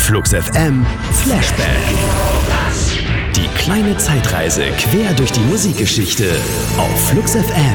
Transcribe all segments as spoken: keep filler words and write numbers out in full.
Flux F M Flashback. Die kleine Zeitreise quer durch die Musikgeschichte auf Flux F M.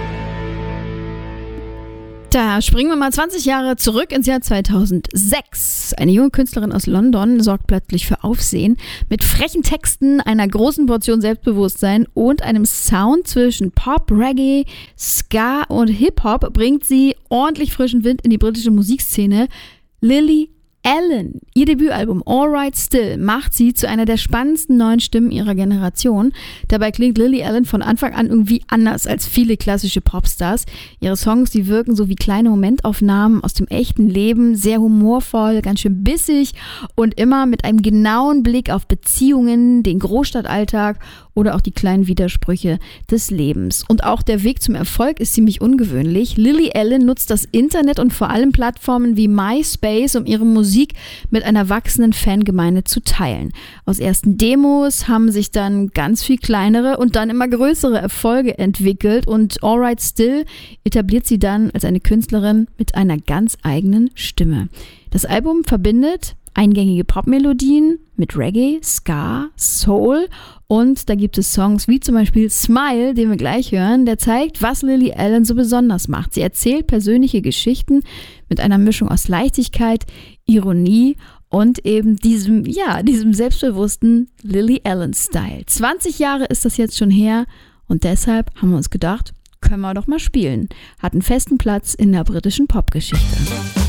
Da springen wir mal zwanzig Jahre zurück ins Jahr zweitausendsechs. Eine junge Künstlerin aus London sorgt plötzlich für Aufsehen. Mit frechen Texten, einer großen Portion Selbstbewusstsein und einem Sound zwischen Pop, Reggae, Ska und Hip-Hop bringt sie ordentlich frischen Wind in die britische Musikszene. Lily Allen. Ihr Debütalbum All Right Still macht sie zu einer der spannendsten neuen Stimmen ihrer Generation. Dabei klingt Lily Allen von Anfang an irgendwie anders als viele klassische Popstars. Ihre Songs, die wirken so wie kleine Momentaufnahmen aus dem echten Leben, sehr humorvoll, ganz schön bissig und immer mit einem genauen Blick auf Beziehungen, den Großstadtalltag oder auch die kleinen Widersprüche des Lebens. Und auch der Weg zum Erfolg ist ziemlich ungewöhnlich. Lily Allen nutzt das Internet und vor allem Plattformen wie MySpace, um ihre Musik mit einer wachsenden Fangemeinde zu teilen. Aus ersten Demos haben sich dann ganz viel kleinere und dann immer größere Erfolge entwickelt und All Right Still etabliert sie dann als eine Künstlerin mit einer ganz eigenen Stimme. Das Album verbindet eingängige Popmelodien mit Reggae, Ska, Soul und da gibt es Songs wie zum Beispiel Smile, den wir gleich hören, der zeigt, was Lily Allen so besonders macht. Sie erzählt persönliche Geschichten mit einer Mischung aus Leichtigkeit, Ironie und eben diesem, ja, diesem selbstbewussten Lily Allen-Style. zwanzig Jahre ist das jetzt schon her und deshalb haben wir uns gedacht, können wir doch mal spielen. Hat einen festen Platz in der britischen Popgeschichte.